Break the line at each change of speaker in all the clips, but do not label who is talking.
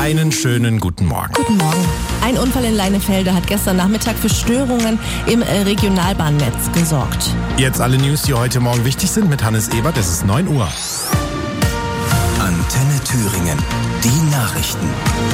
Einen schönen guten Morgen.
Guten Morgen. Ein Unfall in Leinefelde hat gestern Nachmittag für Störungen im Regionalbahnnetz gesorgt.
Jetzt alle News, die heute Morgen wichtig sind mit Hannes Ebert. Es ist 9 Uhr.
Antenne Thüringen. Die Nachrichten.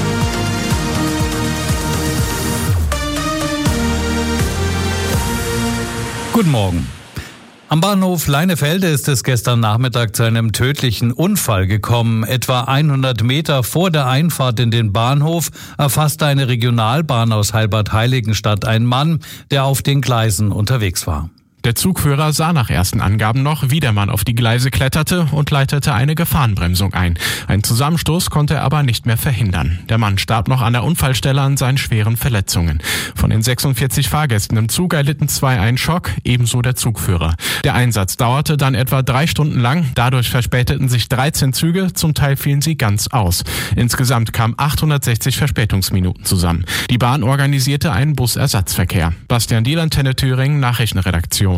Guten Morgen. Am Bahnhof Leinefelde ist es gestern Nachmittag zu einem tödlichen Unfall gekommen. Etwa 100 Meter vor der Einfahrt in den Bahnhof erfasste eine Regionalbahn aus Heilbad-Heiligenstadt einen Mann, der auf den Gleisen unterwegs war.
Der Zugführer sah nach ersten Angaben noch, wie der Mann auf die Gleise kletterte und leitete eine Gefahrenbremsung ein. Einen Zusammenstoß konnte er aber nicht mehr verhindern. Der Mann starb noch an der Unfallstelle an seinen schweren Verletzungen. Von den 46 Fahrgästen im Zug erlitten 2 einen Schock, ebenso der Zugführer. Der Einsatz dauerte dann etwa 3 Stunden lang. Dadurch verspäteten sich 13 Züge, zum Teil fielen sie ganz aus. Insgesamt kamen 860 Verspätungsminuten zusammen. Die Bahn organisierte einen Busersatzverkehr. Bastian Diel, Antenne Thüringen, Nachrichtenredaktion.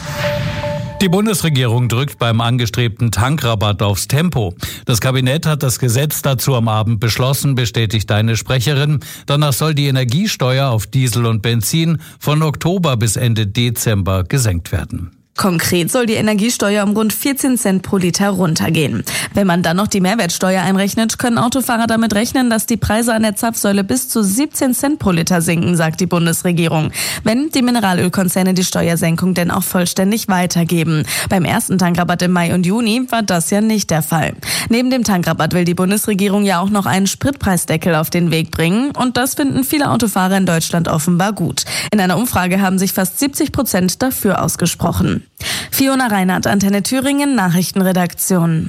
Die Bundesregierung drückt beim angestrebten Tankrabatt aufs Tempo. Das Kabinett hat das Gesetz dazu am Abend beschlossen, bestätigt eine Sprecherin. Danach soll die Energiesteuer auf Diesel und Benzin von Oktober bis Ende Dezember gesenkt werden.
Konkret soll die Energiesteuer um rund 14 Cent pro Liter runtergehen. Wenn man dann noch die Mehrwertsteuer einrechnet, können Autofahrer damit rechnen, dass die Preise an der Zapfsäule bis zu 17 Cent pro Liter sinken, sagt die Bundesregierung. Wenn die Mineralölkonzerne die Steuersenkung denn auch vollständig weitergeben. Beim ersten Tankrabatt im Mai und Juni war das ja nicht der Fall. Neben dem Tankrabatt will die Bundesregierung ja auch noch einen Spritpreisdeckel auf den Weg bringen. Und das finden viele Autofahrer in Deutschland offenbar gut. In einer Umfrage haben sich fast 70% dafür ausgesprochen. Fiona Reinhardt, Antenne Thüringen, Nachrichtenredaktion.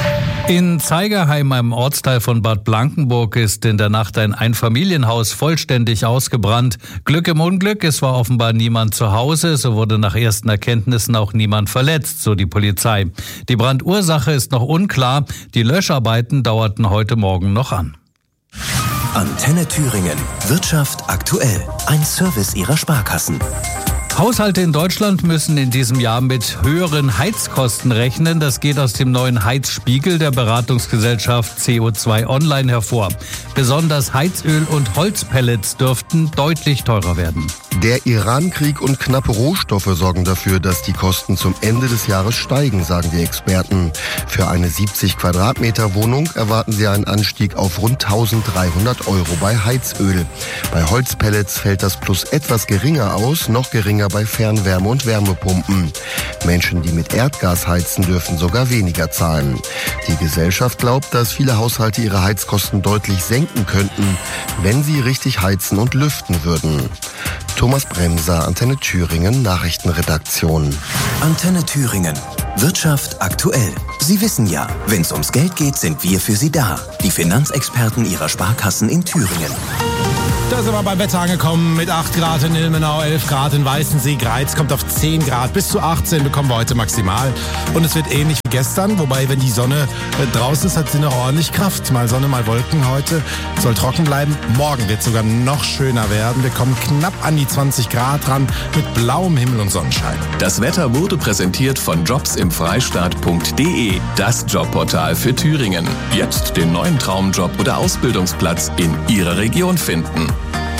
In Zeigerheim, einem Ortsteil von Bad Blankenburg, ist in der Nacht ein Einfamilienhaus vollständig ausgebrannt. Glück im Unglück, es war offenbar niemand zu Hause, so wurde nach ersten Erkenntnissen auch niemand verletzt, so die Polizei. Die Brandursache ist noch unklar, die Löscharbeiten dauerten heute Morgen noch an.
Antenne Thüringen. Wirtschaft aktuell. Ein Service Ihrer Sparkassen.
Haushalte in Deutschland müssen in diesem Jahr mit höheren Heizkosten rechnen. Das geht aus dem neuen Heizspiegel der Beratungsgesellschaft CO2 Online hervor. Besonders Heizöl und Holzpellets dürften deutlich teurer werden.
Der Iran-Krieg und knappe Rohstoffe sorgen dafür, dass die Kosten zum Ende des Jahres steigen, sagen die Experten. Für eine 70 Quadratmeter Wohnung erwarten sie einen Anstieg auf rund 1.300 € bei Heizöl. Bei Holzpellets fällt das Plus etwas geringer aus, noch geringer bei Fernwärme- und Wärmepumpen. Menschen, die mit Erdgas heizen, dürfen sogar weniger zahlen. Die Gesellschaft glaubt, dass viele Haushalte ihre Heizkosten deutlich senken könnten, wenn sie richtig heizen und lüften würden. Thomas Bremser, Antenne Thüringen, Nachrichtenredaktion.
Antenne Thüringen. Wirtschaft aktuell. Sie wissen ja, wenn es ums Geld geht, sind wir für Sie da. Die Finanzexperten Ihrer Sparkassen in Thüringen.
Da sind wir beim Wetter angekommen mit 8 Grad in Ilmenau, 11 Grad in Weißensee. Greiz kommt auf 10 Grad. Bis zu 18 bekommen wir heute maximal. Und es wird ähnlich wie gestern. Wobei, wenn die Sonne draußen ist, hat sie noch ordentlich Kraft. Mal Sonne, mal Wolken heute. Soll trocken bleiben. Morgen wird es sogar noch schöner werden. Wir kommen knapp an die 20 Grad ran mit blauem Himmel und Sonnenschein.
Das Wetter wurde präsentiert von jobsimfreistaat.de. Das Jobportal für Thüringen. Jetzt den neuen Traumjob oder Ausbildungsplatz in Ihrer Region finden.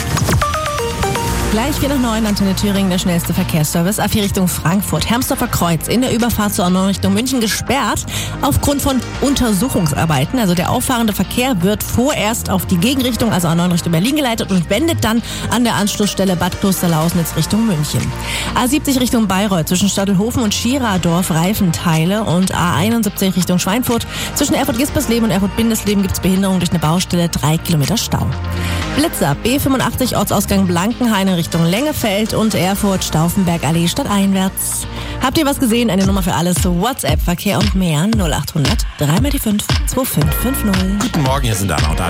Gleich 4:09, Antenne Thüringen, der schnellste Verkehrsservice. A4 Richtung Frankfurt. Hermsdorfer Kreuz in der Überfahrt zur A9 Richtung München gesperrt aufgrund von Untersuchungsarbeiten. Also der auffahrende Verkehr wird vorerst auf die Gegenrichtung, also A9 Richtung Berlin geleitet und wendet dann an der Anschlussstelle Bad Klosterlausnitz Richtung München. A70 Richtung Bayreuth zwischen Stadtelhofen und Schieradorf Reifenteile und A71 Richtung Schweinfurt. Zwischen Erfurt-Gispersleben und Erfurt-Bindesleben gibt es Behinderung durch eine Baustelle, 3 Kilometer Stau. Blitzer, B85 Ortsausgang Blankenhain in Richtung Lengefeld und Erfurt, Stauffenberg-Allee stadteinwärts. Habt ihr was gesehen? Eine Nummer für alles, WhatsApp, Verkehr und mehr, 0800 3x5 2550.
Guten Morgen, hier sind da noch